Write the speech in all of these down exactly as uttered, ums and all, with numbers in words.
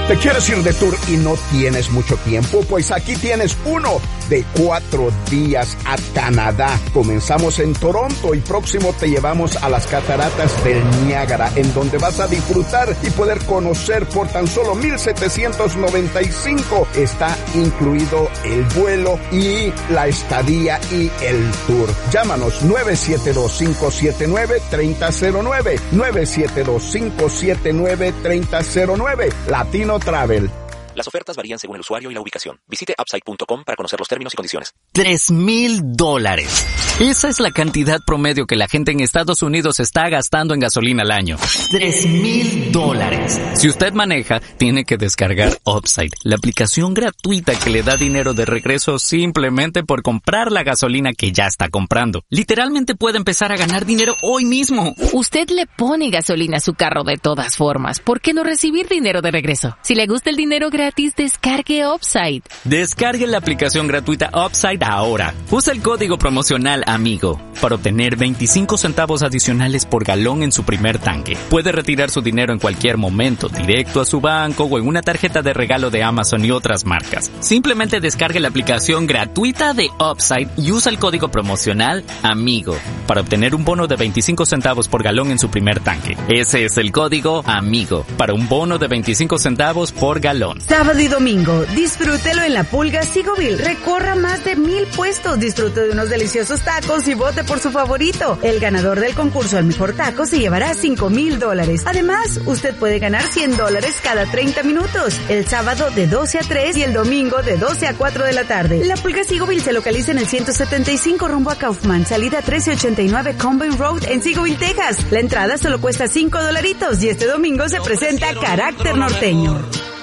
¿Te quieres ir de tour y no tienes mucho tiempo? Pues aquí tienes uno de cuatro días a Canadá. Comenzamos en Toronto y próximo te llevamos a las cataratas del Niágara, en donde vas a disfrutar y poder conocer por tan solo mil setecientos noventa y cinco. Está incluido el vuelo y la estadía y el tour. Llámanos nueve siete dos, cinco siete nueve, tres cero cero nueve, nueve siete dos, cinco siete nueve, tres cero cero nueve. Latino Travel. Las ofertas varían según el usuario y la ubicación. Visite upside punto com para conocer los términos y condiciones. Tres mil dólares. Esa es la cantidad promedio que la gente en Estados Unidos está gastando en gasolina al año. Tres mil dólares. Si usted maneja, tiene que descargar Upside, la aplicación gratuita que le da dinero de regreso simplemente por comprar la gasolina que ya está comprando. Literalmente puede empezar a ganar dinero hoy mismo. Usted le pone gasolina a su carro de todas formas. ¿Por qué no recibir dinero de regreso? Si le gusta el dinero gratis, descargue Upside. Descargue la aplicación gratuita Upside ahora. Usa el código promocional AMIGO para obtener veinticinco centavos adicionales por galón en su primer tanque. Puede retirar su dinero en cualquier momento, directo a su banco o en una tarjeta de regalo de Amazon y otras marcas. Simplemente descargue la aplicación gratuita de Upside y usa el código promocional AMIGO para obtener un bono de veinticinco centavos por galón en su primer tanque. Ese es el código AMIGO para un bono de veinticinco centavos por galón. Sábado y domingo, disfrútelo en La Pulga Sigoville. Recorra más de mil puestos, disfrute de unos deliciosos tacos y vote por su favorito. El ganador del concurso al mejor taco se llevará cinco mil dólares. Además, usted puede ganar cien dólares cada treinta minutos. El sábado de doce a tres y el domingo de doce a cuatro de la tarde. La Pulga Sigoville se localiza en el ciento setenta y cinco rumbo a Kaufman, salida trece ochenta y nueve Combine Road en Sigoville, Texas. La entrada solo cuesta cinco dolaritos y este domingo se presenta Carácter Norteño.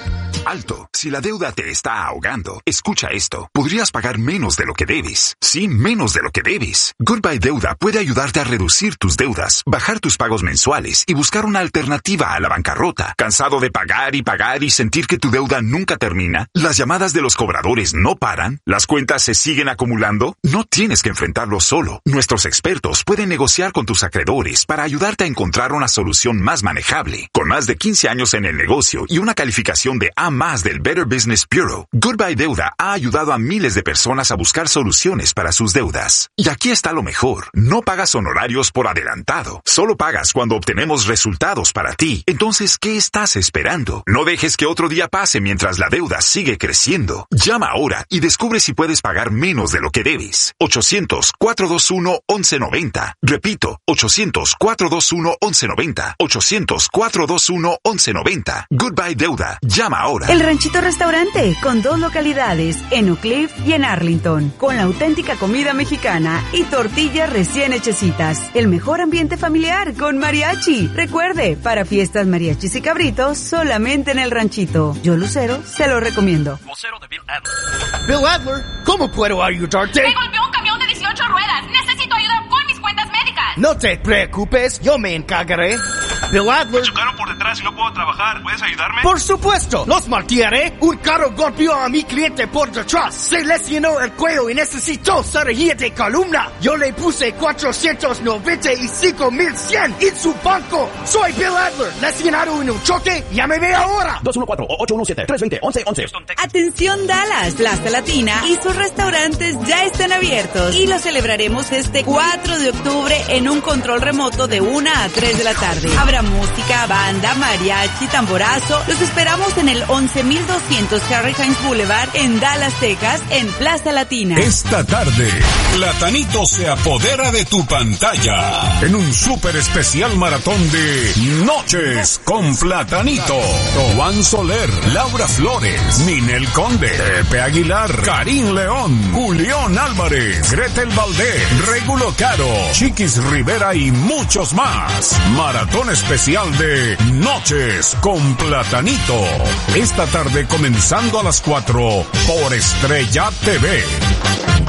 Alto. Si la deuda te está ahogando, escucha esto. Podrías pagar menos de lo que debes. Sí, menos de lo que debes. Goodbye Deuda puede ayudarte a reducir tus deudas, bajar tus pagos mensuales y buscar una alternativa a la bancarrota. ¿Cansado de pagar y pagar y sentir que tu deuda nunca termina? ¿Las llamadas de los cobradores no paran? ¿Las cuentas se siguen acumulando? No tienes que enfrentarlo solo. Nuestros expertos pueden negociar con tus acreedores para ayudarte a encontrar una solución más manejable. Con más de quince años en el negocio y una calificación de A más del Better Business Bureau, Goodbye Deuda ha ayudado a miles de personas a buscar soluciones para sus deudas. Y aquí está lo mejor. No pagas honorarios por adelantado. Solo pagas cuando obtenemos resultados para ti. Entonces, ¿qué estás esperando? No dejes que otro día pase mientras la deuda sigue creciendo. Llama ahora y descubre si puedes pagar menos de lo que debes. ochocientos, cuatrocientos veintiuno, once noventa. Repito, ochocientos, cuatrocientos veintiuno, once noventa. ochocientos, cuatrocientos veintiuno, once noventa. Goodbye Deuda. Llama ahora. El Ranchito Restaurante, con dos localidades, en Oak Cliff y en Arlington, con la auténtica comida mexicana y tortillas recién hechecitas. El mejor ambiente familiar con mariachi. Recuerde, para fiestas, mariachis y cabritos, solamente en El Ranchito. Yo, Lucero, se lo recomiendo. Vocero de Bill Adler. Bill Adler, ¿cómo puedo ayudarte? Me golpeó un camión de dieciocho ruedas. Necesito ayuda con mis cuentas médicas. No te preocupes, yo me encargaré. Bill Adler. Me chocaron por detrás y no puedo trabajar. ¿Puedes ayudarme? Por supuesto, los martillaré. Un carro golpeó a mi cliente por detrás. Se lesionó el cuello y necesitó cirugía de columna. Yo le puse cuatrocientos noventa y cinco mil cien en su banco. Soy Bill Adler, lesionado en un choque. Llámeme ahora. dos uno cuatro, ocho uno siete, tres dos cero, once once. Atención Dallas, Plaza Latina y sus restaurantes ya están abiertos y lo celebraremos este cuatro de octubre en un control remoto de una a tres de la tarde. Habrá música, banda, mariachi, tamborazo. Los esperamos en el once mil doscientos Harry Hines Boulevard en Dallas, Texas, en Plaza Latina. Esta tarde, Platanito se apodera de tu pantalla en un súper especial maratón de Noches con Platanito. Juan Soler, Laura Flores, Ninel Conde, Pepe Aguilar, Karim León, Julián Álvarez, Gretel Valdés, Regulo Caro, Chiquis Rivera y muchos más. Maratón especial de Noches con Platanito. Esta tarde comenzando a las cuatro por Estrella T V.